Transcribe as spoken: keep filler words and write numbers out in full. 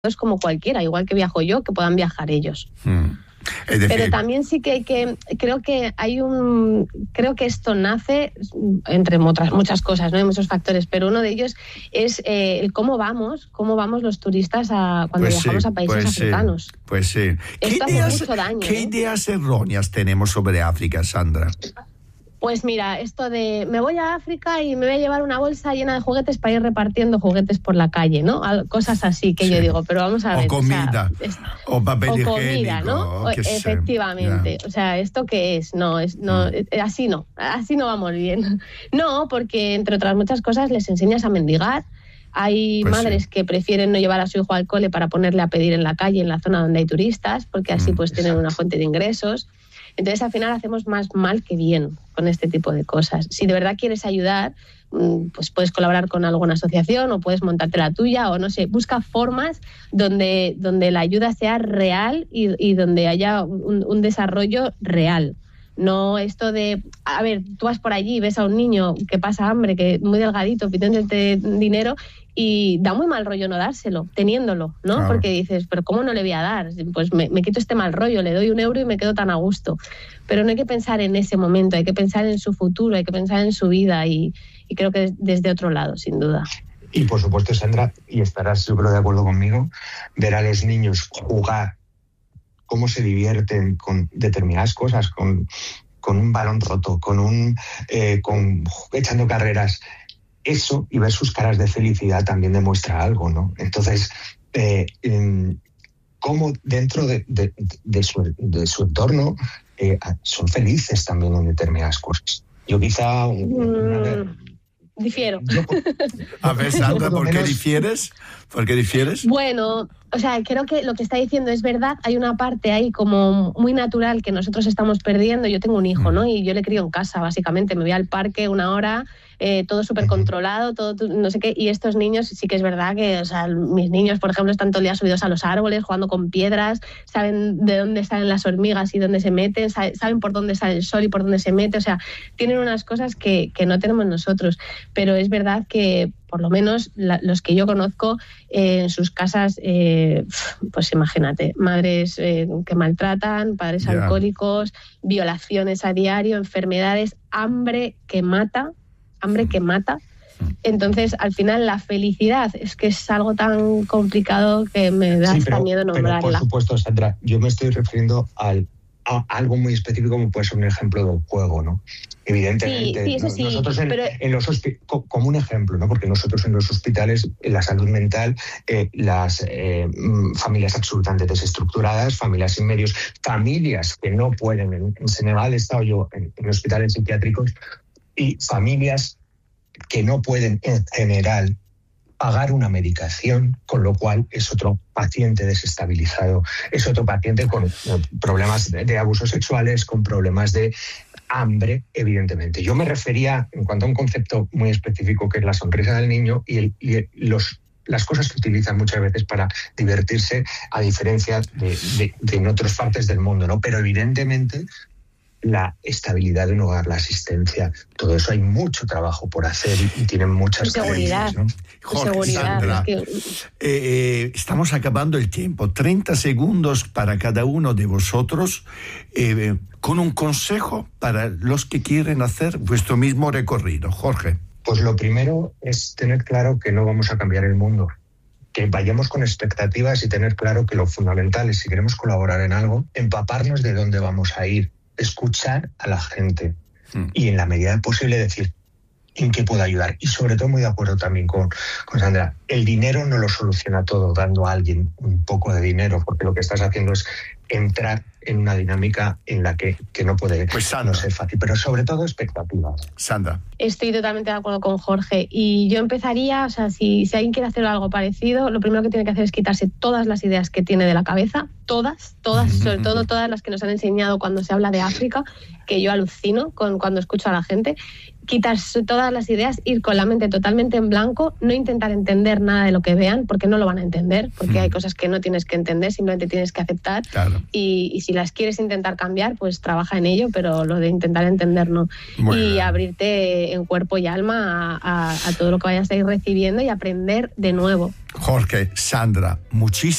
es como cualquiera, igual que viajo yo, que puedan viajar ellos. Hmm. Es decir, pero también sí que hay que, creo que hay un, creo que esto nace entre otras muchas cosas, ¿no? Hay muchos factores, pero uno de ellos es eh, el cómo vamos, cómo vamos los turistas a cuando pues viajamos sí, a países pues africanos. Sí, pues sí. ¿Qué esto hace ideas, mucho daño. ¿Qué ¿eh? ideas erróneas tenemos sobre África, Sandra? Pues mira, esto de me voy a África y me voy a llevar una bolsa llena de juguetes para ir repartiendo juguetes por la calle, ¿no? Cosas así que sí. Yo digo, pero vamos a ver. O comida, o, sea, es, o papel o higiénico. Comida, ¿no? O, efectivamente. Yeah. O sea, ¿esto qué es? No, es no mm. así no, así no vamos bien. No, porque entre otras muchas cosas les enseñas a mendigar. Hay pues madres sí. que prefieren no llevar a su hijo al cole para ponerle a pedir en la calle, en la zona donde hay turistas, porque así mm, pues exacto. tienen una fuente de ingresos. Entonces, al final hacemos más mal que bien con este tipo de cosas. Si de verdad quieres ayudar, pues puedes colaborar con alguna asociación o puedes montarte la tuya o no sé, busca formas donde, donde la ayuda sea real y, y donde haya un, un desarrollo real. No esto de, a ver, tú vas por allí y ves a un niño que pasa hambre, que muy delgadito, pidiéndote dinero y da muy mal rollo no dárselo, teniéndolo, ¿no? Claro. Porque dices, pero ¿cómo no le voy a dar? Pues me, me quito este mal rollo, le doy un euro y me quedo tan a gusto. Pero no hay que pensar en ese momento, hay que pensar en su futuro, hay que pensar en su vida y, y creo que desde otro lado, sin duda. Y por supuesto, Sandra, y estarás seguro de acuerdo conmigo, ver a los niños jugar, cómo se divierten con determinadas cosas, con, con un balón roto, con un eh, con echando carreras. Eso y ver sus caras de felicidad también demuestra algo, ¿no? Entonces, eh, eh, cómo dentro de, de, de, su, de su entorno eh, son felices también en determinadas cosas. Yo quizá... Mm, difiero. Yo, a ver, Sandra, ¿por qué difieres? ¿Por qué difieres? Bueno, o sea, creo que lo que está diciendo es verdad. Hay una parte ahí como muy natural que nosotros estamos perdiendo. Yo tengo un hijo, ¿no? Y yo le crío en casa, básicamente. Me voy al parque una hora... Eh, todo súper controlado, todo no sé qué, y estos niños sí que es verdad que, o sea, mis niños, por ejemplo, están todo el día subidos a los árboles, jugando con piedras, saben de dónde salen las hormigas y dónde se meten, saben por dónde sale el sol y por dónde se mete, o sea, tienen unas cosas que, que no tenemos nosotros, pero es verdad que por lo menos la, los que yo conozco eh, en sus casas, eh, pues imagínate, madres eh, que maltratan, padres yeah. alcohólicos, violaciones a diario, enfermedades, hambre que mata, hambre que mata. Entonces, al final, la felicidad es que es algo tan complicado que me da sí, hasta pero, miedo nombrarla. Pero, por supuesto, Sandra, yo me estoy refiriendo al, a algo muy específico como puede ser un ejemplo del juego, ¿no? Evidentemente, sí, sí, eso sí, nosotros en, pero... en los hospi- como un ejemplo, ¿no? Porque nosotros en los hospitales, en la salud mental, eh, las eh, familias absolutamente desestructuradas, familias sin medios, familias que no pueden, en, en Senegal he estado yo en, en hospitales psiquiátricos, y familias que no pueden en general pagar una medicación, con lo cual es otro paciente desestabilizado, es otro paciente con problemas de, de abusos sexuales, con problemas de hambre, evidentemente. Yo me refería en cuanto a un concepto muy específico que es la sonrisa del niño y, el, y el, los las cosas que utilizan muchas veces para divertirse, a diferencia de, de, de en otras partes del mundo, ¿no? Pero evidentemente la estabilidad de un hogar, la asistencia, todo eso hay mucho trabajo por hacer y, y tienen muchas seguridad, ¿no? Jorge, seguridad, Sandra, es que... eh, eh, estamos acabando el tiempo. treinta segundos para cada uno de vosotros, eh, con un consejo para los que quieren hacer vuestro mismo recorrido. Jorge. Pues lo primero es tener claro que no vamos a cambiar el mundo, que vayamos con expectativas y tener claro que lo fundamental es, si queremos colaborar en algo, empaparnos de dónde vamos a ir, escuchar a la gente mm. y en la medida posible decir en qué puedo ayudar. Y sobre todo muy de acuerdo también con, con Sandra, el dinero no lo soluciona todo dando a alguien un poco de dinero, porque lo que estás haciendo es entrar en una dinámica en la que, que no puede pues no ser fácil, pero sobre todo expectativas. Sandra. Estoy totalmente de acuerdo con Jorge y yo empezaría, o sea, si, si alguien quiere hacer algo parecido, lo primero que tiene que hacer es quitarse todas las ideas que tiene de la cabeza, todas, todas, sobre todo todas las que nos han enseñado cuando se habla de África, que yo alucino con cuando escucho a la gente, quitas todas las ideas, ir con la mente totalmente en blanco, no intentar entender nada de lo que vean, porque no lo van a entender, porque mm. hay cosas que no tienes que entender, simplemente tienes que aceptar. Claro. Y, y si las quieres intentar cambiar, pues trabaja en ello, pero lo de intentar entender no. Muy y bien. Abrirte en cuerpo y alma a, a, a todo lo que vayas a ir recibiendo y aprender de nuevo. Jorge, Sandra, muchísimas